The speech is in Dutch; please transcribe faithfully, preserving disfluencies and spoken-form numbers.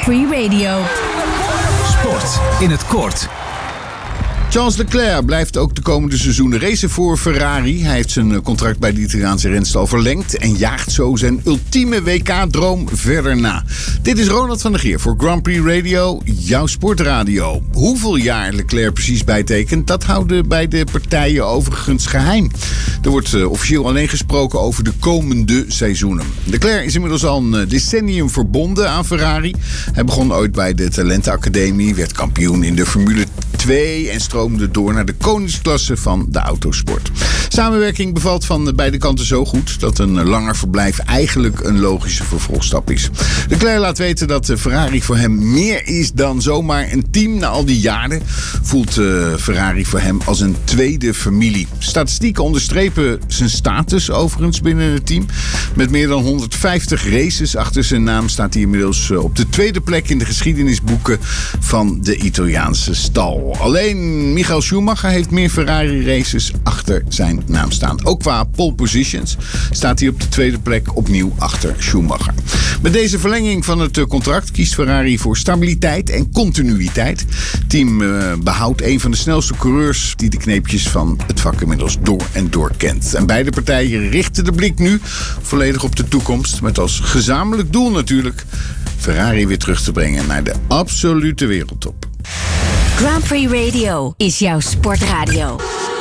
Prix Radio. Sport in het kort. Charles Leclerc blijft ook de komende seizoenen racen voor Ferrari. Hij heeft zijn contract bij de Italiaanse renstal verlengd en jaagt zo zijn ultieme W K-droom verder na. Dit is Ronald van der Geer voor Grand Prix Radio, jouw sportradio. Hoeveel jaar Leclerc precies bijtekent, dat houden bij de partijen overigens geheim. Er wordt uh, officieel alleen gesproken over de komende seizoenen. Leclerc is inmiddels al een decennium verbonden aan Ferrari. Hij begon ooit bij de Talentenacademie, werd kampioen in de Formule twee en stroomde door naar de koningsklasse van de autosport. Samenwerking bevalt van beide kanten zo goed dat een langer verblijf eigenlijk een logische vervolgstap is. Leclerc laat weten dat Ferrari voor hem meer is dan zomaar een team. Na al die jaren voelt uh, Ferrari voor hem als een tweede familie. Statistieken onderstrepen zijn status overigens binnen het team. Met meer dan honderdvijftig races achter zijn naam staat hij inmiddels op de tweede plek in de geschiedenisboeken van de Italiaanse stal. Alleen Michael Schumacher heeft meer Ferrari-races achter zijn naam staan. Ook qua pole positions staat hij op de tweede plek opnieuw achter Schumacher. Met deze verlenging van het contract kiest Ferrari voor stabiliteit en continuïteit. Het team uh, behoudt een van de snelste coureurs die de kneepjes van het vak inmiddels door en door kent. En beide partijen richten de blik nu volledig op de toekomst. Met als gezamenlijk doel natuurlijk Ferrari weer terug te brengen naar de absolute wereldtop. Grand Prix Radio is jouw sportradio.